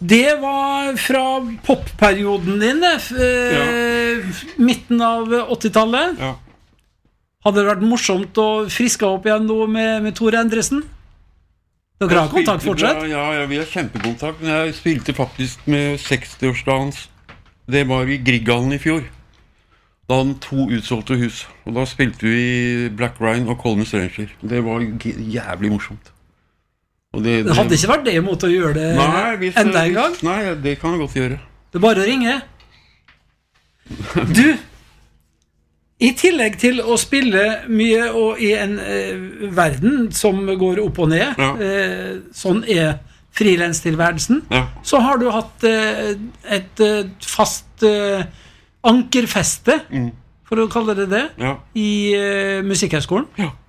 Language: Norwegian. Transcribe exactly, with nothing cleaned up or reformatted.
Det var fra popperioden din, eh, ja. Midten av åttitallet. Ja. Hadde det vært morsomt å friske opp igjen nå med, med Tor Endresen? Dere har kontakt fortsatt? Ja, ja, vi har kjempekontakt. Men jeg spilte faktisk med sekstiårsdagens. Det var i Grieghallen i fjor. Da hadde han to utsolgte hus. Og da spilte vi Black Rhine og Colin Stranger. Det var jævlig morsomt. Og det, det, det hadde ikke vært det imot å gjøre det nei, hvis, enda en gang? Nei, det kan jeg godt gjøre. Det er bare å ringe. Du, i tillegg til å spille mye og i en eh, verden som går opp og ned, ja. eh, sånn er freelance-tilværelsen, ja. Så har du hatt eh, et eh, fast eh, ankerfeste, mm. for å kalle det det, ja. i eh, Musikkhøgskolen. Ja.